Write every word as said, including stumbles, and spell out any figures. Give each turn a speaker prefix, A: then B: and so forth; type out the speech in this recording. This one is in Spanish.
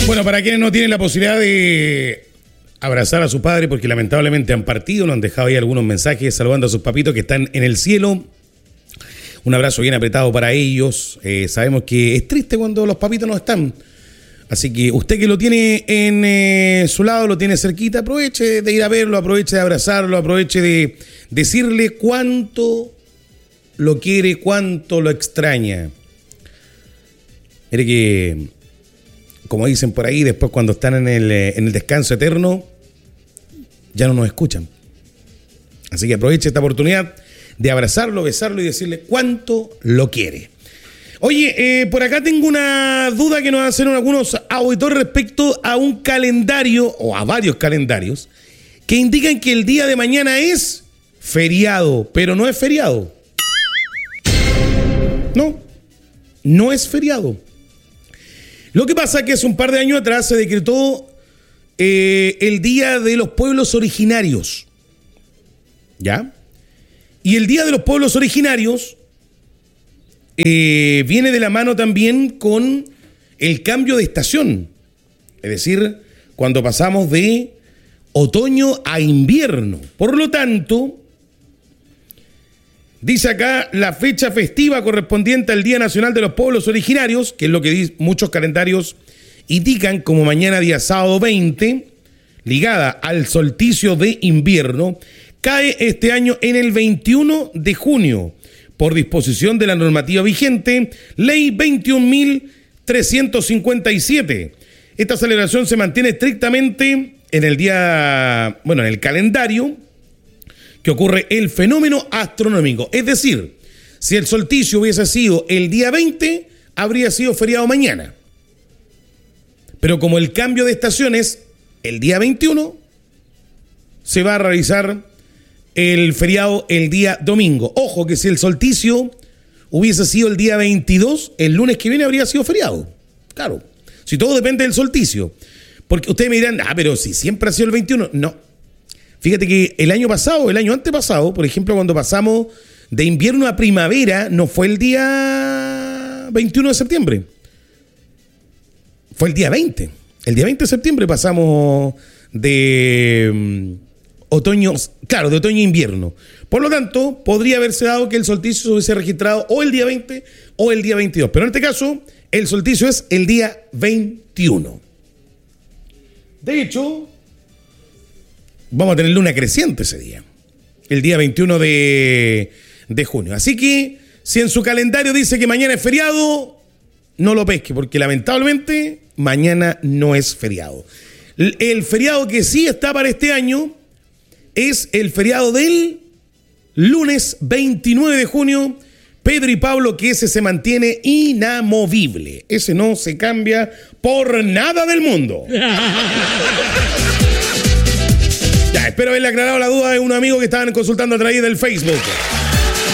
A: Bueno, para quienes no tienen la posibilidad de abrazar a su padre porque lamentablemente han partido, nos han dejado ahí algunos mensajes saludando a sus papitos que están en el cielo. Un abrazo bien apretado para ellos. Eh, sabemos que es triste cuando los papitos no están. Así que usted que lo tiene en eh, su lado, lo tiene cerquita, aproveche de ir a verlo, aproveche de abrazarlo, aproveche de decirle cuánto lo quiere, cuánto lo extraña. Mire que, como dicen por ahí, después cuando están en el, en el descanso eterno, ya no nos escuchan. Así que aproveche esta oportunidad de abrazarlo, besarlo y decirle cuánto lo quiere. Oye, eh, por acá tengo una duda que nos hacen algunos auditores respecto a un calendario, o a varios calendarios, que indican que el día de mañana es feriado, pero no es feriado. No, no es feriado. Lo que pasa es que hace un par de años atrás se decretó eh, el Día de los Pueblos Originarios. ¿Ya? Y el Día de los Pueblos Originarios eh, viene de la mano también con el cambio de estación. Es decir, cuando pasamos de otoño a invierno. Por lo tanto, dice acá la fecha festiva correspondiente al Día Nacional de los Pueblos Originarios, que es lo que muchos calendarios indican como mañana día sábado veinte, ligada al solsticio de invierno, cae este año en el veintiuno de junio, por disposición de la normativa vigente, Ley veintiún mil trescientos cincuenta y siete. Esta celebración se mantiene estrictamente en el día, bueno, en el calendario que ocurre el fenómeno astronómico. Es decir, si el solsticio hubiese sido el día veinte, habría sido feriado mañana. Pero como el cambio de estación es el día veintiuno, se va a realizar el feriado el día domingo. Ojo que si el solsticio hubiese sido el día veintidós, el lunes que viene habría sido feriado. Claro, si todo depende del solsticio. Porque ustedes me dirán, ah, pero si siempre ha sido el veintiuno. No. Fíjate que el año pasado, el año antepasado, por ejemplo, cuando pasamos de invierno a primavera, no fue el día veintiuno de septiembre. Fue el día veinte. El día veinte de septiembre pasamos de um, otoño, claro, de otoño a invierno. Por lo tanto, podría haberse dado que el solsticio se hubiese registrado o el día veinte o el día veintidós. Pero en este caso, el solsticio es el día veintiuno. De hecho, vamos a tener luna creciente ese día, el día veintiuno de, de junio. Así que, si en su calendario dice que mañana es feriado, no lo pesque, porque lamentablemente mañana no es feriado. El, el feriado que sí está para este año es el feriado del lunes veintinueve de junio, Pedro y Pablo, que ese se mantiene inamovible. Ese no se cambia por nada del mundo. Ya, espero haberle aclarado la duda de un amigo que estaban consultando a través del Facebook.